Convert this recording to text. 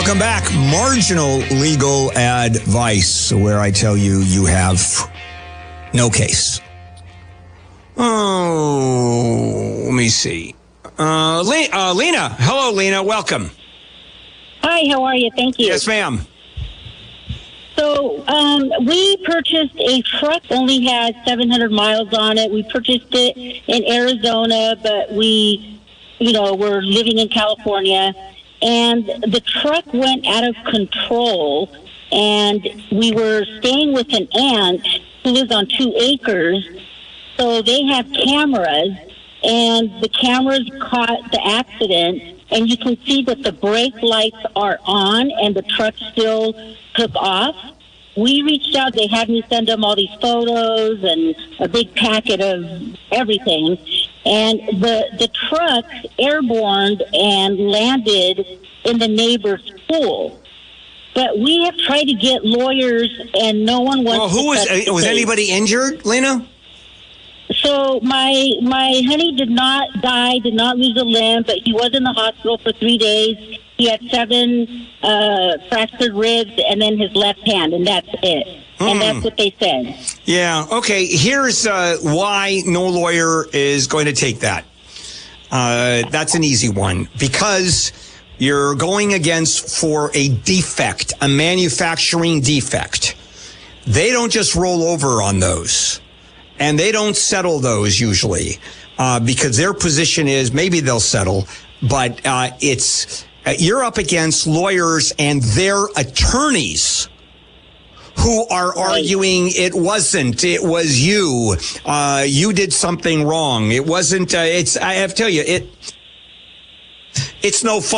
Welcome back. Marginal legal advice, where I tell you you have no case. Let me see. Lena. Hello, Lena. Welcome. Hi, how are you? Thank you. Yes, ma'am. So we purchased a truck, only had 700 miles on it. We purchased it in Arizona, but we, we're living in California. And the truck went out of control, and we were staying with an aunt who lives on 2 acres. So they have cameras, and the cameras caught the accident, and you can see that the brake lights are on, and the truck still took off. We reached out. They had me send them all these photos and a big packet of everything. And the truck airborne and landed in the neighbor's pool. But we have tried to get lawyers, and no one wants to touch the was case. anybody injured, Lena? So my honey did not die, did not lose a limb, but he was in the hospital for 3 days. He had 7 fractured ribs and then his left hand, and that's it. And that's what they said. Yeah. Okay. Here's why no lawyer is going to take that. That's an easy one, because you're going against for a defect, a manufacturing defect. They don't just roll over on those, and they don't settle those usually, because their position is maybe they'll settle, but you're up against lawyers and their attorneys who are arguing it was you. You did something wrong. It wasn't, I have to tell you, it's no fun.